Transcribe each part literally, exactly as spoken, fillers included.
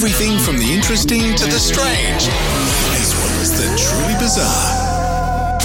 Everything from the interesting to the strange, as well as the truly bizarre.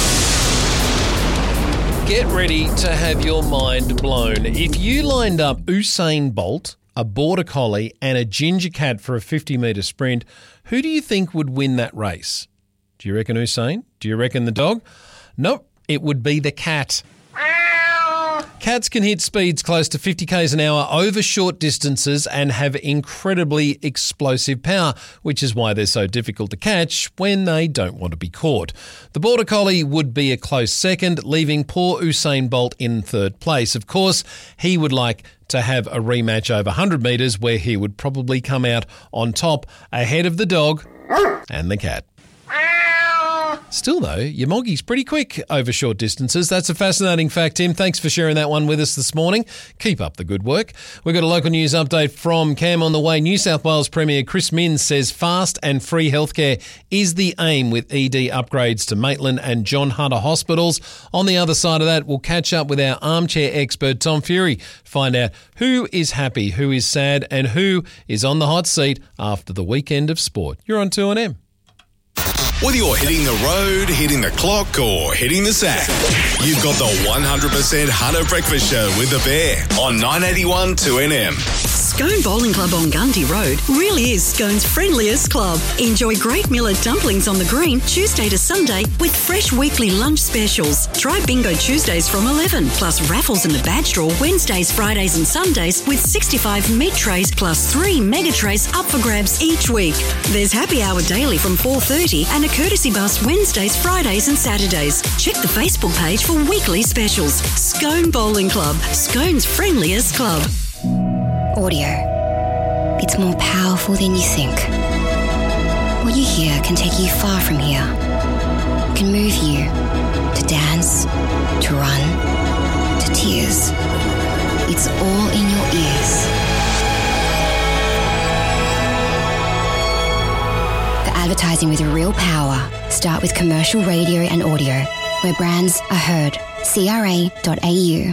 Get ready to have your mind blown. If you lined up Usain Bolt, a border collie and a ginger cat for a fifty metre sprint, who do you think would win that race? Do you reckon Usain? Do you reckon the dog? Nope, it would be the cat. Cats can hit speeds close to fifty kays an hour over short distances and have incredibly explosive power, which is why they're so difficult to catch when they don't want to be caught. The Border Collie would be a close second, leaving poor Usain Bolt in third place. Of course, he would like to have a rematch over one hundred metres where he would probably come out on top ahead of the dog and the cat. Still, though, your Moggie's pretty quick over short distances. That's a fascinating fact, Tim. Thanks for sharing that one with us this morning. Keep up the good work. We've got a local news update from Cam on the way. New South Wales Premier Chris Minns says fast and free healthcare is the aim with E D upgrades to Maitland and John Hunter hospitals. On the other side of that, we'll catch up with our armchair expert, Tom Fury, find out who is happy, who is sad, and who is on the hot seat after the weekend of sport. You're on two N M. Whether you're hitting the road, hitting the clock, or hitting the sack, you've got the one hundred percent Hunter Breakfast Show with the Bear on nine eighty-one two N M. Scone Bowling Club on Gundy Road really is Scone's friendliest club. Enjoy great millet dumplings on the green Tuesday to Sunday with fresh weekly lunch specials. Try Bingo Tuesdays from eleven, plus raffles in the badge draw Wednesdays, Fridays and Sundays with sixty-five meat trays plus three mega trays up for grabs each week. There's happy hour daily from four thirty and a courtesy bus Wednesdays, Fridays and Saturdays. Check the Facebook page for weekly specials. Scone Bowling Club, Scone's friendliest club. Audio. It's more powerful than you think. What you hear can take you far from here. It can move you to dance, to run, to tears. It's all in your ears. For advertising with real power, start with commercial radio and audio, where brands are heard. C R A dot A U.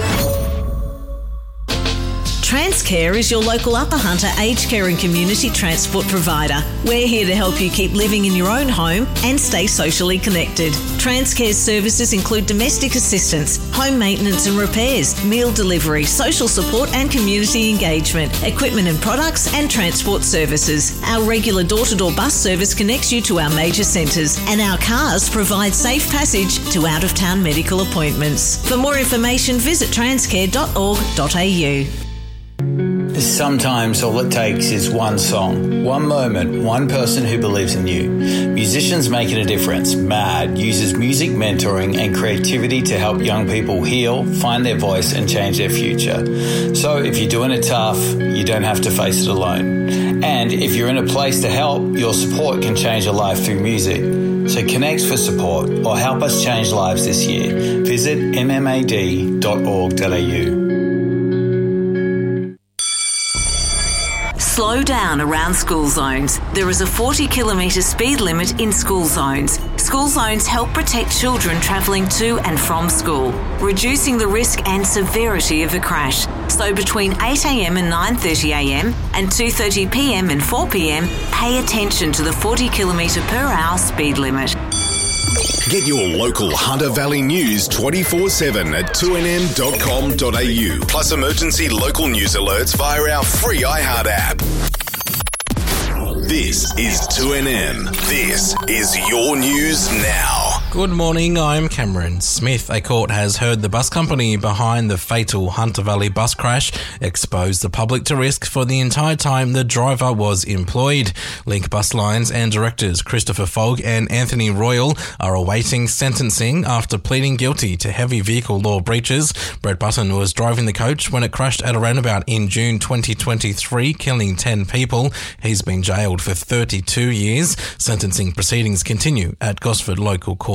Transcare is your local Upper Hunter aged care and community transport provider. We're here to help you keep living in your own home and stay socially connected. Transcare's services include domestic assistance, home maintenance and repairs, meal delivery, social support and community engagement, equipment and products and transport services. Our regular door-to-door bus service connects you to our major centres, and our cars provide safe passage to out-of-town medical appointments. For more information, visit transcare dot org dot A U. Sometimes all it takes is one song, one moment, one person who believes in you. Musicians Making a Difference, MAD, uses music mentoring and creativity to help young people heal, find their voice and change their future. So if you're doing it tough, you don't have to face it alone. And if you're in a place to help, your support can change a life through music. So connect for support or help us change lives this year. Visit m m a d dot org dot a u. Slow down around school zones. There is a forty kilometre speed limit in school zones. School zones help protect children travelling to and from school, reducing the risk and severity of a crash. So between eight a m and nine thirty a m and two thirty p m and four p m, pay attention to the forty kilometre per hour speed limit. Get your local Hunter Valley news twenty-four seven at two n m dot com dot a u, plus emergency local news alerts via our free iHeart app. This is two N M. This is your news now. Good morning, I'm Cameron Smith. A court has heard the bus company behind the fatal Hunter Valley bus crash exposed the public to risk for the entire time the driver was employed. Link Bus Lines and directors Christopher Fogg and Anthony Royal are awaiting sentencing after pleading guilty to heavy vehicle law breaches. Brett Button was driving the coach when it crashed at a roundabout in June twenty twenty-three, killing ten people. He's been jailed for thirty-two years. Sentencing proceedings continue at Gosford Local Court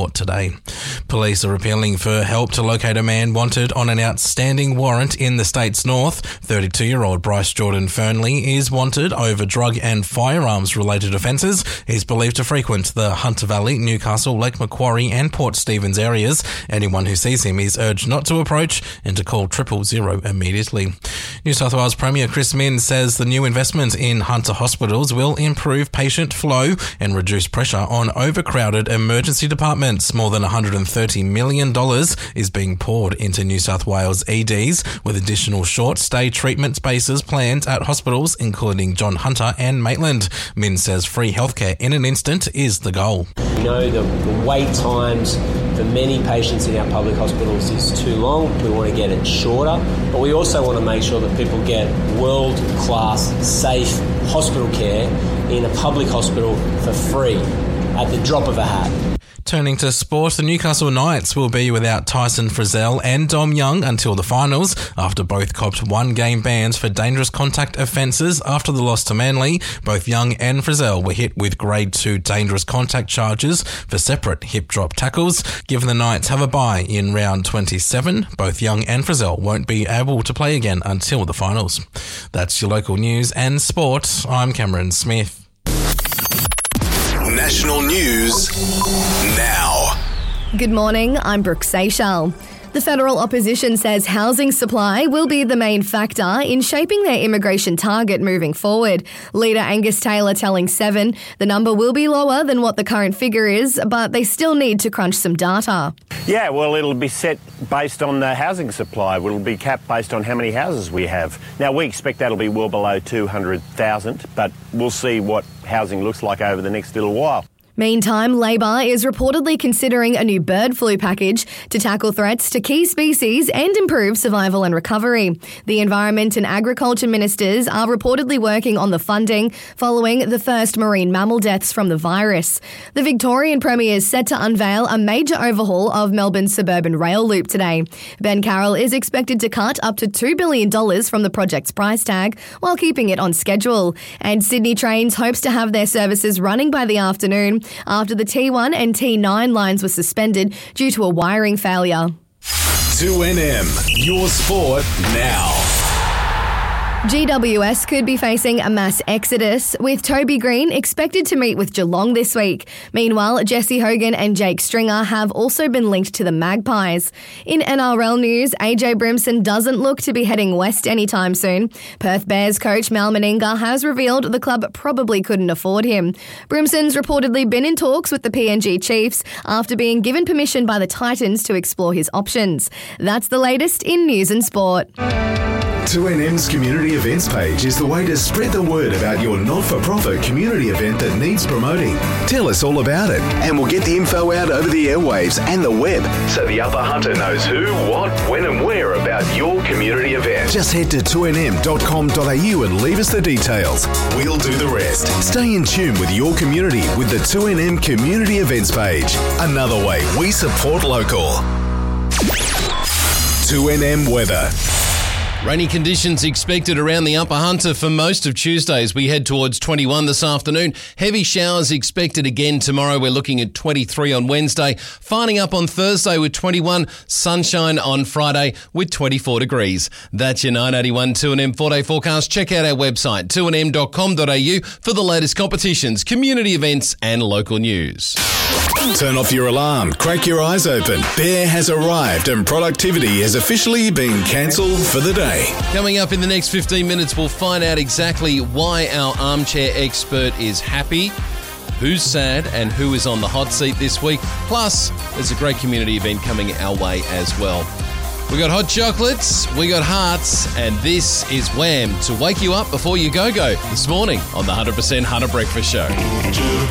court today. Police are appealing for help to locate a man wanted on an outstanding warrant in the state's north. thirty-two-year-old Bryce Jordan Fernley is wanted over drug and firearms-related offences. He's believed to frequent the Hunter Valley, Newcastle, Lake Macquarie and Port Stephens areas. Anyone who sees him is urged not to approach and to call triple zero immediately. New South Wales Premier Chris Minns says the new investment in Hunter hospitals will improve patient flow and reduce pressure on overcrowded emergency departments. More than one hundred thirty million dollars is being poured into New South Wales E Ds, with additional short-stay treatment spaces planned at hospitals including John Hunter and Maitland. Minns says free healthcare in an instant is the goal. We know the, the wait times for many patients in our public hospitals is too long. We want to get it shorter, but we also want to make sure that people get world-class, safe hospital care in a public hospital for free at the drop of a hat. Turning to sport, the Newcastle Knights will be without Tyson Frizzell and Dom Young until the finals, after both copped one-game bans for dangerous contact offences after the loss to Manly. Both Young and Frizzell were hit with Grade two dangerous contact charges for separate hip-drop tackles. Given the Knights have a bye in round twenty-seven, both Young and Frizzell won't be able to play again until the finals. That's your local news and sport. I'm Cameron Smith. National news now. Good morning, I'm Brooke Seychelles. The federal opposition says housing supply will be the main factor in shaping their immigration target moving forward. Leader Angus Taylor telling Seven the number will be lower than what the current figure is, but they still need to crunch some data. Yeah, well, it'll be set based on the housing supply. It'll be capped based on how many houses we have. Now, we expect that'll be well below two hundred thousand, but we'll see what housing looks like over the next little while. Meantime, Labor is reportedly considering a new bird flu package to tackle threats to key species and improve survival and recovery. The Environment and Agriculture Ministers are reportedly working on the funding following the first marine mammal deaths from the virus. The Victorian Premier is set to unveil a major overhaul of Melbourne's suburban rail loop today. Ben Carroll is expected to cut up to two billion dollars from the project's price tag while keeping it on schedule. And Sydney Trains hopes to have their services running by the afternoon after the T one and T nine lines were suspended due to a wiring failure. two N M, your sport now. G W S could be facing a mass exodus, with Toby Green expected to meet with Geelong this week. Meanwhile, Jesse Hogan and Jake Stringer have also been linked to the Magpies. In N R L news, A J Brimson doesn't look to be heading west anytime soon. Perth Bears coach Mal Meninga has revealed the club probably couldn't afford him. Brimson's reportedly been in talks with the P N G Chiefs after being given permission by the Titans to explore his options. That's the latest in news and sport. two N M's community events page is the way to spread the word about your not-for-profit community event that needs promoting. Tell us all about it, and we'll get the info out over the airwaves and the web, so the Upper Hunter knows who, what, when and where about your community event. Just head to two N M dot com dot a u and leave us the details. We'll do the rest. Stay in tune with your community with the two N M community events page. Another way we support local. two N M weather. Rainy conditions expected around the Upper Hunter for most of Tuesday as we head towards twenty-one this afternoon. Heavy showers expected again tomorrow. We're looking at twenty-three on Wednesday. Finding up on Thursday with twenty-one. Sunshine on Friday with twenty-four degrees. That's your nine eighty-one two N M four-day forecast. Check out our website, two N M dot com dot a u, for the latest competitions, community events and local news. Turn off your alarm, crack your eyes open. Bear has arrived and productivity has officially been cancelled for the day. Coming up in the next fifteen minutes, we'll find out exactly why our armchair expert is happy, who's sad and who is on the hot seat this week. Plus, there's a great community event coming our way as well. We got hot chocolates, we got hearts, and this is Wham! To wake you up before you go-go this morning on the one hundred percent Hunter Breakfast Show.